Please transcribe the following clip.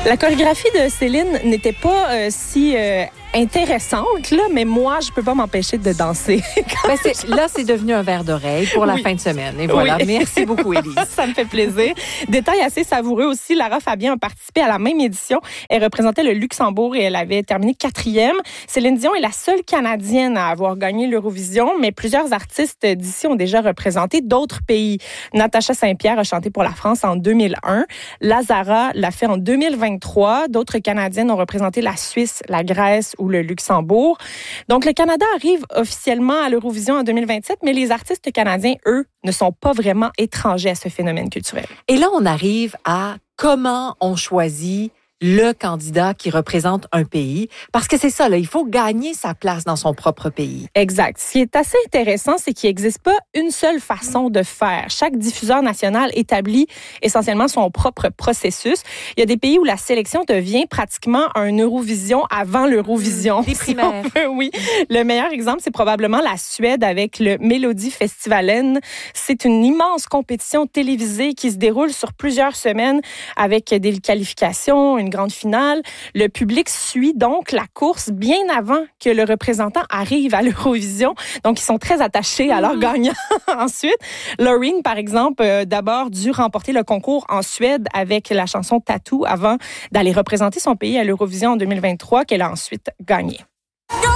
La chorégraphie de Céline n'était pas si intéressante, là, mais moi, je peux pas m'empêcher de danser. Là, c'est devenu un verre d'oreille pour la fin de semaine. Et voilà, merci beaucoup, Élise. Ça me fait plaisir. Détail assez savoureux aussi, Lara Fabian a participé à la même édition. Elle représentait le Luxembourg et elle avait terminé 4e. Céline Dion est la seule Canadienne à avoir gagné l'Eurovision, mais plusieurs artistes d'ici ont déjà représenté d'autres pays. Natacha Saint-Pierre a chanté pour la France en 2001. Lazara l'a fait en 2023. D'autres Canadiennes ont représenté la Suisse, la Grèce ou le Luxembourg. Donc, le Canada arrive officiellement à l'Eurovision en 2027, mais les artistes canadiens, eux, ne sont pas vraiment étrangers à ce phénomène culturel. Et là, on arrive à comment on choisit le candidat qui représente un pays. Parce que c'est ça, là, il faut gagner sa place dans son propre pays. Exact. Ce qui est assez intéressant, c'est qu'il n'existe pas une seule façon de faire. Chaque diffuseur national établit essentiellement son propre processus. Il y a des pays où la sélection devient pratiquement un Eurovision avant l'Eurovision. Des primaires. Oui. Le meilleur exemple, c'est probablement la Suède avec le Melodifestivalen. C'est une immense compétition télévisée qui se déroule sur plusieurs semaines avec des qualifications, une grande finale. Le public suit donc la course bien avant que le représentant arrive à l'Eurovision. Donc, ils sont très attachés à leur gagnant. Ensuite, Loreen, par exemple, d'abord dû remporter le concours en Suède avec la chanson Tattoo avant d'aller représenter son pays à l'Eurovision en 2023 qu'elle a ensuite gagné.